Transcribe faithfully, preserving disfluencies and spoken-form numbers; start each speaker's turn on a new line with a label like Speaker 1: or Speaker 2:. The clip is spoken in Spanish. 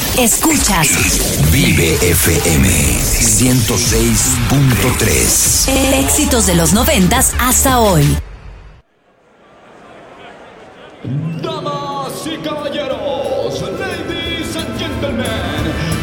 Speaker 1: Escuchas
Speaker 2: Vive F M ciento seis punto tres.
Speaker 1: Éxitos de los noventas hasta hoy.
Speaker 3: Damas y caballeros, ladies and gentlemen,